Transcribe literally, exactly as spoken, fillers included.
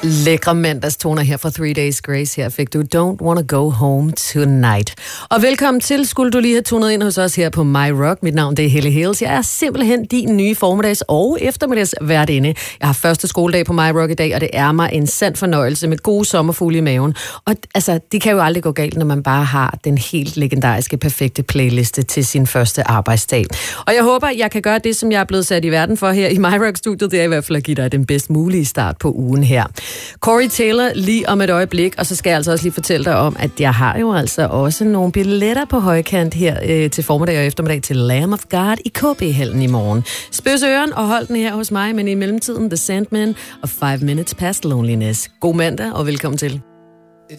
Lækre mandagstoner her fra Three Days Grace. Her fik du Don't Wanna Go Home Tonight. Og velkommen til. Skulle du lige have tunet ind hos os her på My Rock. Mit navn det er Helle Hales. Jeg er simpelthen din nye formiddags- og eftermiddags værtinde. Jeg har første skoledag på My Rock i dag, og det er mig en sand fornøjelse med gode sommerfugle i maven. Og altså, det kan jo aldrig gå galt, når man bare har den helt legendariske, perfekte playliste til sin første arbejdsdag. Og jeg håber, jeg kan gøre det, som jeg er blevet sat i verden for her i My Rock-studiet. Det er i hvert fald at give dig den bedst mulige start på ugen her. Corey Taylor lige om et øjeblik, og så skal jeg altså også lige fortælle dig om, at jeg har jo altså også nogle billetter på højkant her øh, til formiddag og eftermiddag til Lamb of God i K B-hallen i morgen. Spøs øren og hold den her hos mig, men i mellemtiden The Sandman og Five Minutes Past Loneliness. God mandag og velkommen til.